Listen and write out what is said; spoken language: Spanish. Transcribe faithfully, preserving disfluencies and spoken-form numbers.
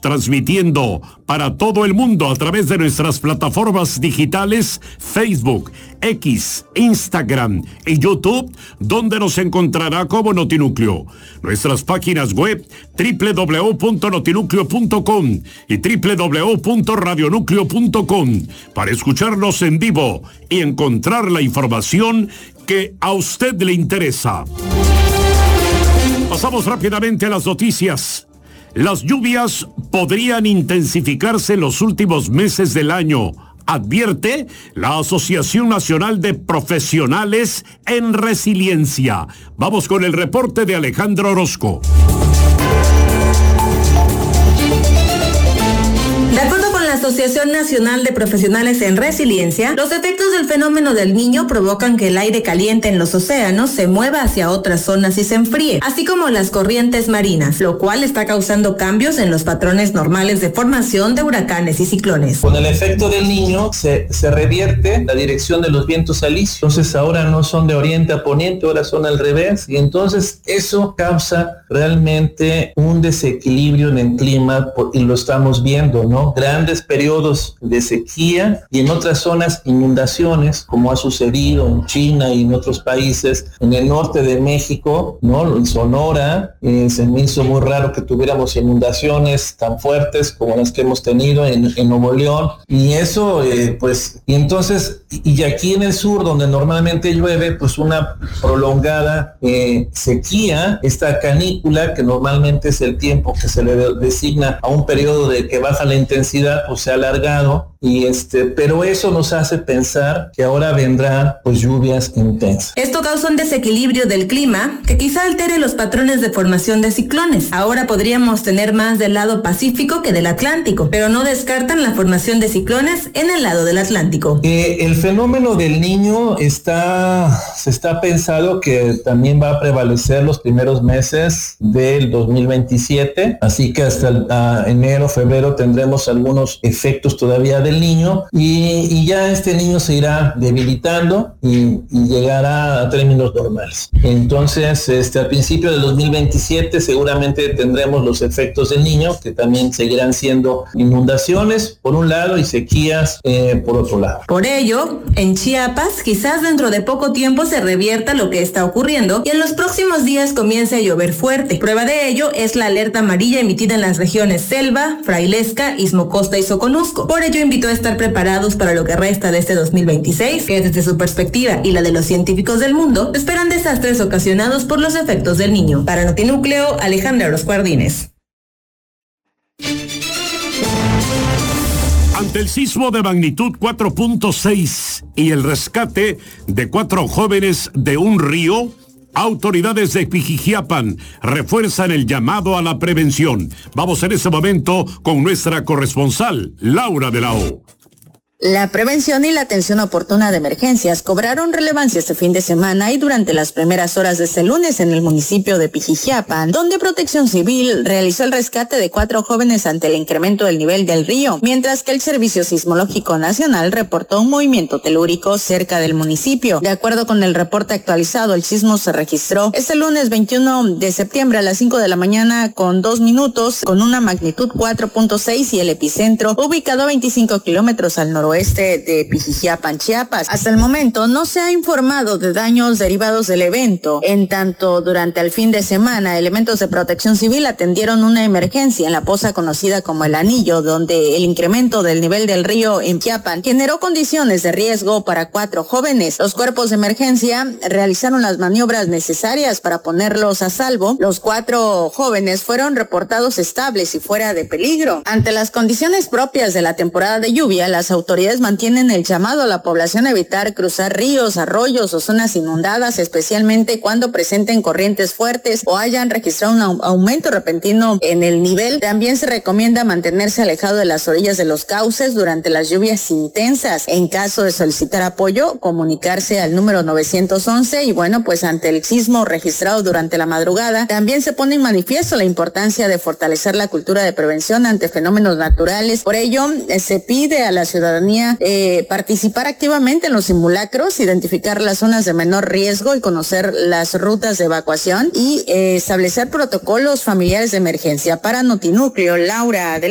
transmitiendo para todo el mundo a través de nuestras plataformas digitales Facebook, X, Instagram y YouTube, donde nos encontrará como Notinúcleo. Nuestras páginas web doble u doble u doble u punto notinúcleo punto com y doble u doble u doble u punto radionúcleo punto com para escucharnos en vivo y encontrar la información que a usted le interesa. Pasamos rápidamente a las noticias. Las lluvias podrían intensificarse en los últimos meses del año, advierte la Asociación Nacional de Profesionales en Resiliencia. Vamos con el reporte de Alejandro Orozco. De acuerdo con la Asociación Nacional de Profesionales en Resiliencia, los efectos del fenómeno del Niño provocan que el aire caliente en los océanos se mueva hacia otras zonas y se enfríe, así como las corrientes marinas, lo cual está causando cambios en los patrones normales de formación de huracanes y ciclones. Con el efecto del Niño se, se revierte la dirección de los vientos alisios, entonces ahora no son de oriente a poniente, ahora son al revés, y entonces eso causa realmente un desequilibrio en el clima, y lo estamos viendo, ¿no? Grandes periodos de sequía y en otras zonas inundaciones, como ha sucedido en China y en otros países. En el norte de México, ¿no? En Sonora, eh, se me hizo muy raro que tuviéramos inundaciones tan fuertes como las que hemos tenido en, en Nuevo León. Y eso, eh, pues, y entonces, y aquí en el sur, donde normalmente llueve, pues una prolongada eh, sequía, esta canícula, que normalmente es el tiempo que se le de- designa a un periodo de que baja la intensidad, pues se ha alargado, y este, pero eso nos hace pensar que ahora vendrán pues lluvias intensas. Esto causa un desequilibrio del clima que quizá altere los patrones de formación de ciclones. Ahora podríamos tener más del lado Pacífico que del Atlántico, pero no descartan la formación de ciclones en el lado del Atlántico. Eh, el fenómeno del Niño está, se está pensado que también va a prevalecer los primeros meses del dos mil veintisiete, así que hasta el, uh, enero, febrero tendremos algunos efectos todavía del Niño, y, y ya este Niño se irá debilitando y, y llegará a términos normales. Entonces, este, al principio del dos mil veintisiete seguramente tendremos los efectos del Niño, que también seguirán siendo inundaciones por un lado y sequías eh, por otro lado. Por ello, en Chiapas, quizás dentro de poco tiempo se revierta lo que está ocurriendo y en los próximos días comience a llover fuerte. Prueba de ello es la alerta amarilla emitida en las regiones Selva, Frailesca, Istmo Costa y Soconusco. Por ello invitó a estar preparados para lo que resta de este dos mil veintiséis, que desde su perspectiva y la de los científicos del mundo, esperan desastres ocasionados por los efectos del Niño. Para Notinúcleo, Alejandra Orozco Ardínez. Ante el sismo de magnitud cuatro punto seis y el rescate de cuatro jóvenes de un río, autoridades de Pijijiapan refuerzan el llamado a la prevención. Vamos en ese momento con nuestra corresponsal, Laura de la O. La prevención y la atención oportuna de emergencias cobraron relevancia este fin de semana y durante las primeras horas de este lunes en el municipio de Pijijiapan, donde Protección Civil realizó el rescate de cuatro jóvenes ante el incremento del nivel del río, mientras que el Servicio Sismológico Nacional reportó un movimiento telúrico cerca del municipio. De acuerdo con el reporte actualizado, el sismo se registró este lunes veintiuno de septiembre a las cinco de la mañana con dos minutos, con una magnitud cuatro punto seis y el epicentro ubicado a veinticinco kilómetros al noroeste oeste de Pijijiapan, Chiapas. Hasta el momento no se ha informado de daños derivados del evento. En tanto, durante el fin de semana, elementos de Protección Civil atendieron una emergencia en la poza conocida como El Anillo, donde el incremento del nivel del río en Chiapan generó condiciones de riesgo para cuatro jóvenes. Los cuerpos de emergencia realizaron las maniobras necesarias para ponerlos a salvo. Los cuatro jóvenes fueron reportados estables y fuera de peligro. Ante las condiciones propias de la temporada de lluvia, las autoridades mantienen el llamado a la población a evitar cruzar ríos, arroyos o zonas inundadas, especialmente cuando presenten corrientes fuertes o hayan registrado un aumento repentino en el nivel. También se recomienda mantenerse alejado de las orillas de los cauces durante las lluvias intensas. En caso de solicitar apoyo, comunicarse al número novecientos once. Y bueno, pues ante el sismo registrado durante la madrugada, también se pone en manifiesto la importancia de fortalecer la cultura de prevención ante fenómenos naturales. Por ello, eh, se pide a la ciudadanía Eh, participar activamente en los simulacros, identificar las zonas de menor riesgo y conocer las rutas de evacuación y eh, establecer protocolos familiares de emergencia. Para Notinúcleo, Laura de